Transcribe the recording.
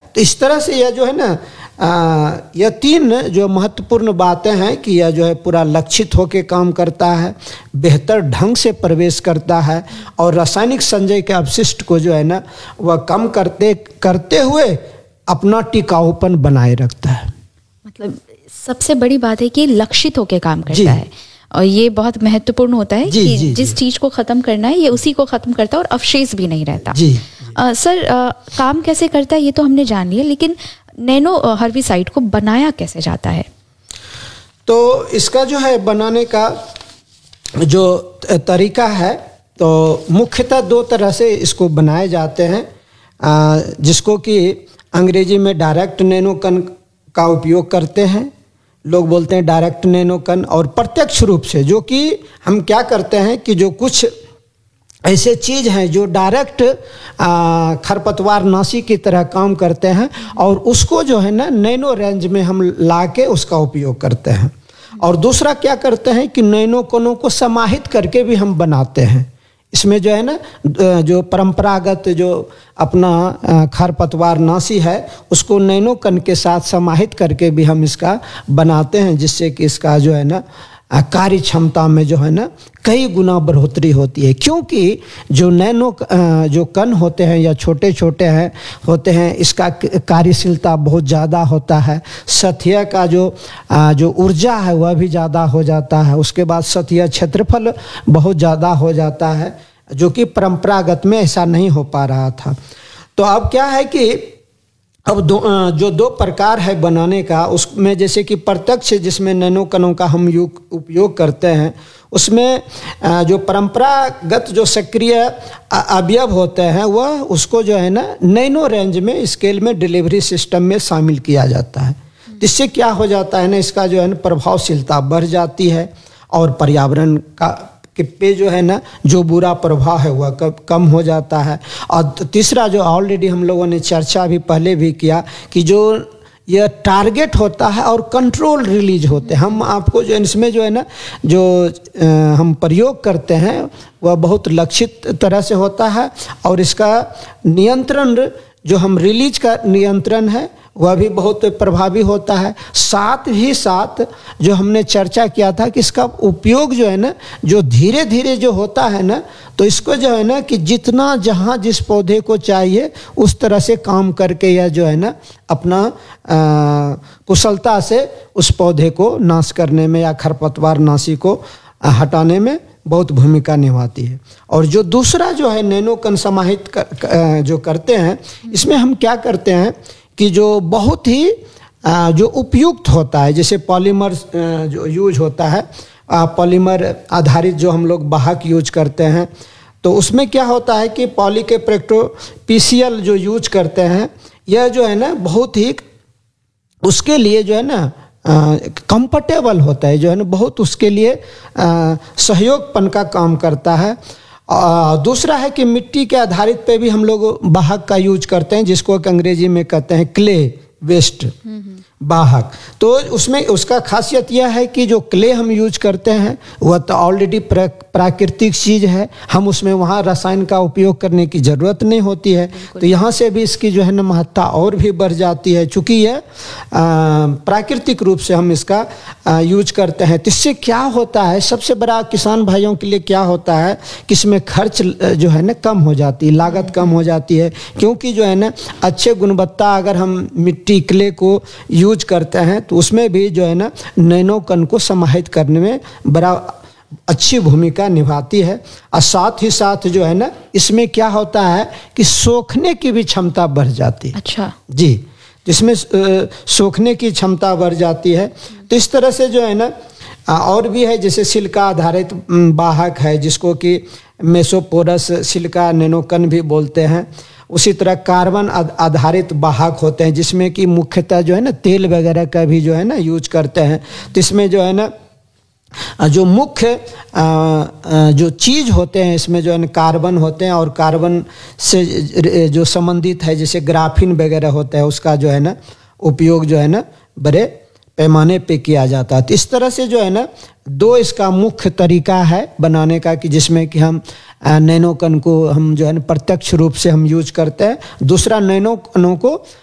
तो इस तरह से यह जो है ना यह 3 जो महत्वपूर्ण बातें हैं कि यह जो है पूरा लक्षित होकर काम करता है, बेहतर ढंग से प्रवेश करता है और रासायनिक संचय के अपशिष्ट को जो है ना वह कम करते हुए अपना टिकाऊपन बनाए रखता है। मतलब सबसे बड़ी बात है कि लक्षित होकर काम करता है और ये बहुत महत्वपूर्ण होता है कि जिस चीज को खत्म करना है ये उसी को खत्म करता है और अवशेष भी नहीं रहता। सर काम कैसे करता है ये तो हमने जान लिया, लेकिन नैनो हर्बिसाइड को बनाया कैसे जाता है? तो इसका जो है बनाने का जो तरीका है तो मुख्यतः 2 तरह से इसको बनाए जाते हैं, जिसको कि अंग्रेजी में डायरेक्ट नैनोकण का उपयोग करते हैं, लोग बोलते हैं डायरेक्ट नैनोकण, और प्रत्यक्ष रूप से जो कि हम क्या करते हैं कि जो कुछ ऐसे चीज़ हैं जो डायरेक्ट खरपतवार नाशी की तरह काम करते हैं और उसको जो है ना नैनो रेंज में हम लाके उसका उपयोग करते हैं। और दूसरा क्या करते हैं कि नैनो कणों को समाहित करके भी हम बनाते हैं। इसमें जो है ना जो परंपरागत जो अपना खरपतवार नाशी है उसको नैनो कण के साथ समाहित करके भी हम इसका बनाते हैं, जिससे कि इसका जो है ना कार्य क्षमता में जो है ना कई गुना बढ़ोतरी होती है। क्योंकि जो नैनो जो कण होते हैं या छोटे छोटे होते हैं इसका कार्यशीलता बहुत ज़्यादा होता है, सतह का जो ऊर्जा है वह भी ज़्यादा हो जाता है, उसके बाद सतह क्षेत्रफल बहुत ज़्यादा हो जाता है, जो कि परंपरागत में ऐसा नहीं हो पा रहा था। तो अब क्या है कि अब जो 2 प्रकार है बनाने का, उसमें जैसे कि प्रत्यक्ष जिसमें नैनो कणों का हम उपयोग करते हैं, उसमें जो परंपरागत जो सक्रिय अवयव होते हैं वह उसको जो है ना नैनो रेंज में स्केल में डिलीवरी सिस्टम में शामिल किया जाता है। इससे क्या हो जाता है ना, इसका जो है ना प्रभावशीलता बढ़ जाती है और पर्यावरण का पे जो है ना जो बुरा प्रभाव है वह कम हो जाता है। और तीसरा जो ऑलरेडी हम लोगों ने चर्चा भी पहले भी किया कि जो यह टारगेट होता है और कंट्रोल रिलीज होते हैं, हम आपको जो इसमें जो है ना जो हम प्रयोग करते हैं वह बहुत लक्षित तरह से होता है और इसका नियंत्रण जो हम रिलीज का नियंत्रण है वह भी बहुत प्रभावी होता है। साथ ही साथ जो हमने चर्चा किया था कि इसका उपयोग जो है ना जो धीरे धीरे जो होता है ना, तो इसको जो है ना कि जितना जहाँ जिस पौधे को चाहिए उस तरह से काम करके यह जो है ना अपना कुशलता से उस पौधे को नाश करने में या खरपतवार नाशी को हटाने में बहुत भूमिका निभाती है। और जो दूसरा जो है नैनो कण समाहित जो करते हैं, इसमें हम क्या करते हैं कि जो बहुत ही जो उपयुक्त होता है, जैसे पॉलीमर जो यूज होता है, पॉलीमर आधारित जो हम लोग वाहक यूज करते हैं, तो उसमें क्या होता है कि पॉलीकेप्रेक्टो पीसीएल जो यूज करते हैं यह जो है ना बहुत ही उसके लिए जो है ना कंफर्टेबल होता है, जो है ना बहुत उसके लिए सहयोगपन का काम करता है। दूसरा है कि मिट्टी के आधारित पे भी हम लोग वाहक का यूज करते हैं, जिसको अंग्रेजी में कहते हैं क्ले वेस्ट वाहक। तो उसमें उसका खासियत यह है कि जो क्ले हम यूज करते हैं वह तो ऑलरेडी प्राकृतिक चीज़ है, हम उसमें वहाँ रसायन का उपयोग करने की ज़रूरत नहीं होती है। तो यहाँ से भी इसकी जो है ना महत्ता और भी बढ़ जाती है, चूँकि यह प्राकृतिक रूप से हम इसका यूज करते हैं। तो इससे क्या होता है, सबसे बड़ा किसान भाइयों के लिए क्या होता है कि इसमें खर्च जो है ना कम हो जाती है, लागत कम हो जाती है, क्योंकि जो है ना अच्छे गुणवत्ता अगर हम मिट्टी क्ले को यूज करते हैं तो उसमें भी जो है ना नैनो कण को समाहित करने में बड़ा अच्छी भूमिका निभाती है। और साथ ही साथ जो है ना इसमें क्या होता है कि सोखने की भी क्षमता बढ़ जाती है। अच्छा जी, जिसमें सोखने की क्षमता बढ़ जाती है। तो इस तरह से जो है ना और भी है, जैसे सिलिका आधारित वाहक है जिसको कि मेसोपोरस सिलिका नैनोकण भी बोलते हैं। उसी तरह कार्बन आधारित वाहक होते हैं जिसमें कि मुख्यतः जो है ना तेल वगैरह का भी जो है ना यूज करते हैं। तो इसमें जो है ना जो मुख्य जो चीज़ होते हैं इसमें जो है ना कार्बन होते हैं, और कार्बन से जो संबंधित है जैसे ग्राफीन वगैरह होता है उसका जो है ना उपयोग जो है ना बड़े पैमाने पे किया जाता है। तो इस तरह से जो है ना दो इसका मुख्य तरीका है बनाने का कि जिसमें कि हम नैनो कण को हम जो है ना प्रत्यक्ष रूप से हम यूज करते हैं, दूसरा नैनो कणों को